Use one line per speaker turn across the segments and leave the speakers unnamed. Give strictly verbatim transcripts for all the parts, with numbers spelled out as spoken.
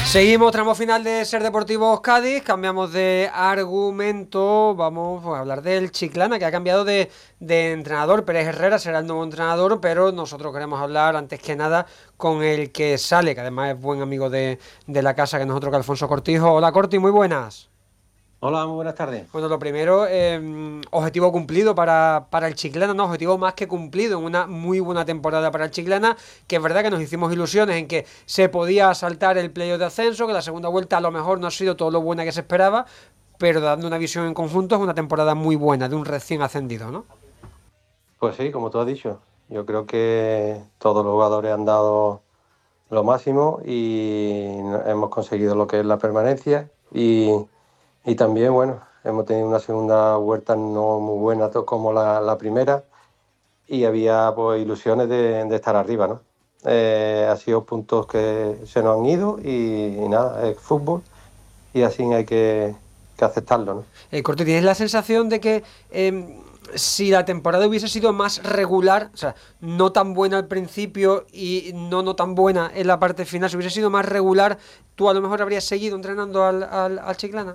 Seguimos, tramo final de Ser Deportivos Cádiz, cambiamos de argumento, vamos a hablar del Chiclana, que ha cambiado de, de entrenador. Pérez Herrera será el nuevo entrenador, pero nosotros queremos hablar antes que nada con el que sale, que además es buen amigo de, de la casa que nosotros, que Alfonso Cortijo. Hola Corti, muy buenas.
Hola, muy buenas tardes.
Bueno, lo primero, eh, objetivo cumplido para, para el Chiclana, no, objetivo más que cumplido en una muy buena temporada para el Chiclana, que es verdad que nos hicimos ilusiones en que se podía saltar el playoff de ascenso, que la segunda vuelta a lo mejor no ha sido todo lo buena que se esperaba, pero dando una visión en conjunto es una temporada muy buena de un recién ascendido, ¿no?
Pues sí, como tú has dicho, yo creo que todos los jugadores han dado lo máximo y hemos conseguido lo que es la permanencia y, y también, bueno, hemos tenido una segunda vuelta no muy buena to- como la, la primera y había pues ilusiones de, de estar arriba, ¿no? Eh, ha sido puntos que se nos han ido y, y nada, es fútbol y así hay que, que aceptarlo, ¿no?
Eh, Corte, ¿tienes la sensación de que eh, si la temporada hubiese sido más regular, o sea, no tan buena al principio y no no tan buena en la parte final, si hubiese sido más regular, tú a lo mejor habrías seguido entrenando al, al, al Chiclana?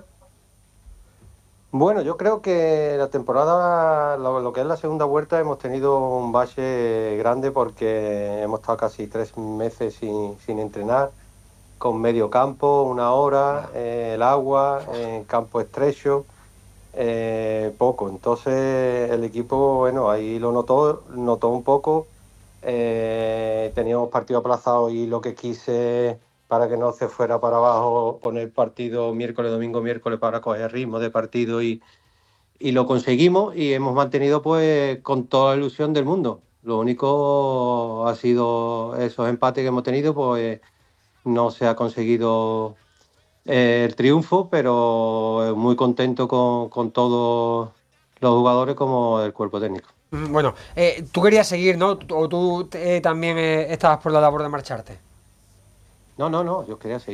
Bueno, yo creo que la temporada, lo, lo que es la segunda vuelta, hemos tenido un bache grande porque hemos estado casi tres meses sin, sin entrenar, con medio campo, una hora,
Ya.
eh, el agua,
Uf.
en campo estrecho, eh, poco. Entonces el equipo, bueno, ahí lo notó, notó un poco. Eh, teníamos partido aplazado y lo que quise para que no se fuera para abajo, poner partido miércoles, domingo, miércoles para coger ritmo de partido y y lo conseguimos y hemos mantenido pues con toda la ilusión del mundo. Lo único ha sido esos empates que hemos tenido, pues no se ha conseguido eh, el triunfo, pero muy contento con, con todos los jugadores como el cuerpo técnico.
Mm, Bueno, eh, tú querías seguir, ¿no? O tú eh, también eh, estabas por la labor de marcharte.
No, no, no, yo quería seguir.